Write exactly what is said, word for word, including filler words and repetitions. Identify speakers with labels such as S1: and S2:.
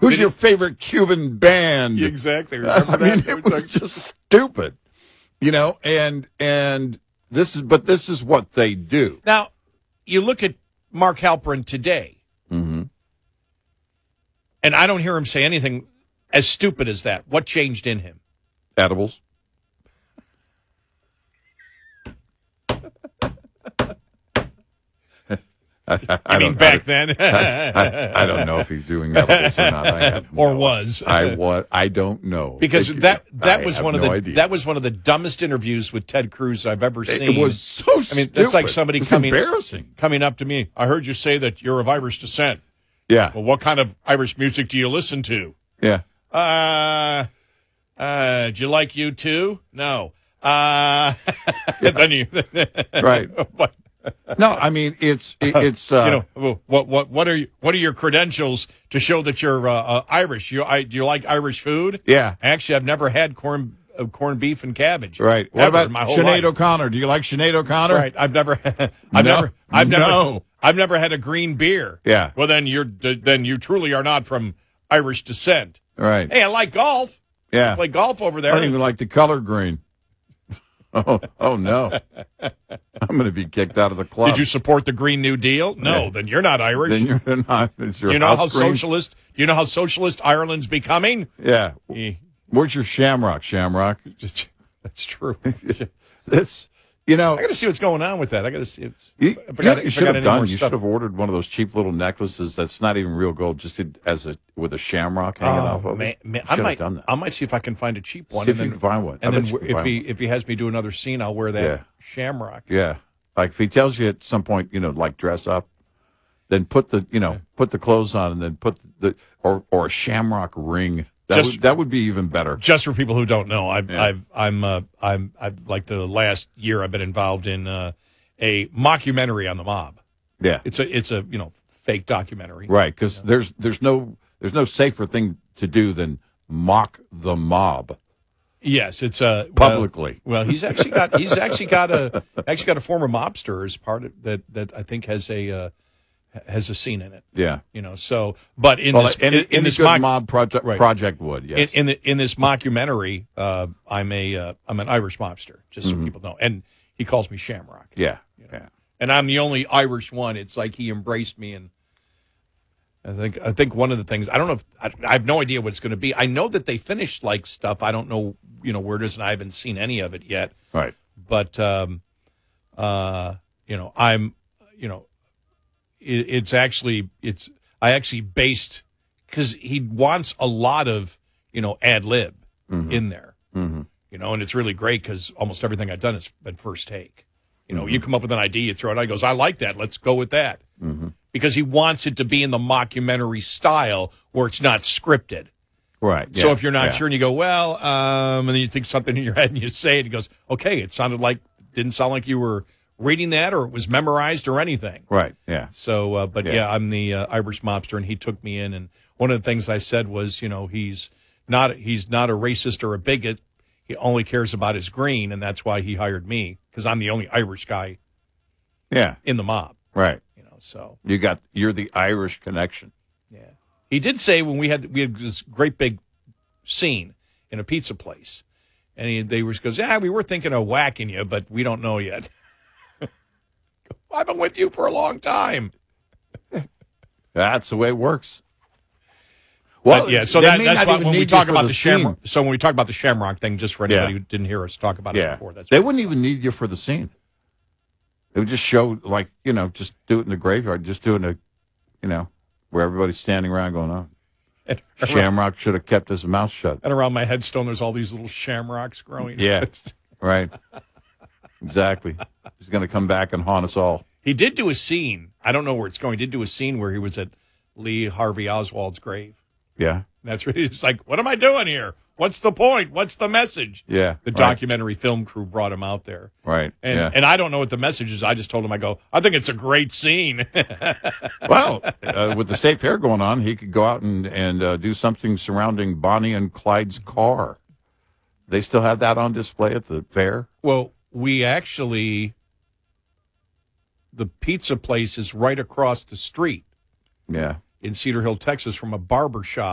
S1: Who's your favorite Cuban band?
S2: Exactly.
S1: Remember I mean, that? It was just stupid, you know. And and this is, but this is what they do.
S2: Now, you look at Mark Halperin today,
S1: mm-hmm.
S2: and I don't hear him say anything as stupid as that. What changed in him?
S1: Edibles.
S2: I, I, I mean, back I, then.
S1: I, I don't know if he's doing edibles or not. I have
S2: or
S1: no,
S2: was.
S1: I was. I don't know
S2: because
S1: it,
S2: that that
S1: I
S2: was one
S1: no
S2: of the
S1: idea.
S2: that was one of the dumbest interviews with Ted Cruz I've ever seen.
S1: It was so stupid.
S2: I mean, that's like somebody
S1: it's
S2: coming
S1: embarrassing.
S2: coming up to me. I heard you say that you're of Irish descent.
S1: Yeah.
S2: Well, what kind of Irish music do you listen to?
S1: Yeah.
S2: Uh, uh, do you like U two? No. Uh, yeah. then you
S1: right.
S2: But,
S1: no, I mean it's it, it's uh,
S2: you know what what what are you, what are your credentials to show that you're uh, uh, Irish? You I, do you like Irish food?
S1: Yeah,
S2: actually, I've never had corn uh, corned beef and cabbage.
S1: Right. What about Sinead O'Connor? Do you like Sinead O'Connor?
S2: Right. I've never. I've
S1: no.
S2: never. I've never.
S1: No.
S2: I've never had a green beer.
S1: Yeah.
S2: Well, then you're then you truly are not from Irish descent.
S1: Right.
S2: Hey, I like golf.
S1: Yeah.
S2: I play golf over there.
S1: I don't even like the color green. Oh, oh no. I'm going to be kicked out of the club.
S2: Did you support the Green New Deal? No, yeah. Then you're not Irish.
S1: Then you're not. It's your
S2: you know how
S1: green?
S2: socialist? You know how socialist Ireland's becoming?
S1: Yeah.
S2: He,
S1: Where's your Shamrock, Shamrock?
S2: That's true.
S1: That's you know.
S2: I got to see what's going on with that. I got to see. It's,
S1: you,
S2: I forgot,
S1: you, you should have done. You
S2: stuff.
S1: should have ordered one of those cheap little necklaces that's not even real gold, just to, as a with a shamrock hanging
S2: oh,
S1: off of
S2: man,
S1: it.
S2: Man, I might. Done that. I might see if I can find a cheap one.
S1: See if
S2: and
S1: you
S2: then,
S1: can find one.
S2: And
S1: I
S2: then if he
S1: one.
S2: if he has me do another scene, I'll wear that
S1: yeah.
S2: shamrock.
S1: Yeah, like if he tells you at some point, you know, like dress up, then put the you know yeah. put the clothes on, and then put the or or a shamrock ring. That
S2: just,
S1: would, that would be even better.
S2: Just for people who don't know, I've,
S1: yeah.
S2: I've, I'm, uh, I'm, I've, like the last year, I've been involved in uh, a mockumentary on the mob.
S1: Yeah,
S2: it's a, it's a, you know, fake documentary.
S1: Right, because you know? there's, there's no, there's no safer thing to do than mock the mob.
S2: Yes, it's a
S1: publicly.
S2: Well, well, he's actually got, he's actually got a, actually got a former mobster as part of that, that I think has a. Uh, has a scene in it.
S1: Yeah.
S2: You know, so, but in
S1: well,
S2: this,
S1: any,
S2: in, in
S1: any
S2: this
S1: good
S2: mock,
S1: mob project,
S2: right.
S1: project would, yes.
S2: In, in, the, in this mockumentary, uh, I'm a, uh, I'm an Irish mobster, just so mm-hmm. people know. And he calls me Shamrock.
S1: Yeah.
S2: You know?
S1: Yeah.
S2: And I'm the only Irish one. It's like he embraced me. And I think, I think one of the things, I don't know if, I, I have no idea what it's going to be. I know that they finished like stuff. I don't know, you know, where it is, and I haven't seen any of it yet.
S1: Right.
S2: But, um, uh, you know, I'm, you know, it's actually it's I actually based because he wants a lot of you know ad lib
S1: mm-hmm.
S2: in there,
S1: mm-hmm.
S2: you know, and it's really great because almost everything I've done has been first take. You know,
S1: mm-hmm.
S2: you come up with an idea, you throw it out, he goes, I like that, let's go with that,
S1: mm-hmm.
S2: because he wants it to be in the mockumentary style where it's not scripted.
S1: Right.
S2: So
S1: yeah.
S2: if you're not
S1: yeah.
S2: sure and you go, well, um, and then you think something in your head and you say it, he goes, okay, it sounded like didn't sound like you were reading that or it was memorized or anything.
S1: Right, yeah.
S2: So, uh, but yeah.
S1: yeah,
S2: I'm the uh, Irish mobster, and he took me in. And one of the things I said was, you know, he's not he's not a racist or a bigot. He only cares about his green, and that's why he hired me because I'm the only Irish guy.
S1: Yeah,
S2: in the mob.
S1: Right.
S2: You know, so
S1: you got you're the Irish connection.
S2: Yeah. He did say when we had we had this great big scene in a pizza place, and he they was goes, yeah, we were thinking of whacking you, but we don't know yet. I've been with you for a long time.
S1: That's the way it works. Well,
S2: but yeah. So that, that's why when we talk about the, the shamrock. So when we talk about the Shamrock thing, just for anybody yeah. who didn't hear us talk about
S1: yeah.
S2: it before, that's
S1: they wouldn't even need you for the scene. They would just show, like you know, just do it in the graveyard, just do it in a, you know, where everybody's standing around going, "Oh, and Shamrock should have kept his mouth shut."
S2: And around my headstone, there's all these little shamrocks growing.
S1: Yeah. Right. Exactly. He's going to come back and haunt us all.
S2: He did do a scene. I don't know where it's going. He did do a scene where he was at Lee Harvey Oswald's grave.
S1: Yeah.
S2: And that's really, it's like, what am I doing here? What's the point? What's the message?
S1: Yeah.
S2: The
S1: right.
S2: documentary film crew brought him out there.
S1: Right.
S2: And
S1: yeah.
S2: and I don't know what the message is. I just told him, I go, I think it's a great scene.
S1: Well, uh, with the state fair going on, he could go out and, and uh, do something surrounding Bonnie and Clyde's car. They still have that on display at the fair?
S2: Well, we actually, the pizza place is right across the street.
S1: Yeah.
S2: In Cedar Hill, Texas, from a barber shop.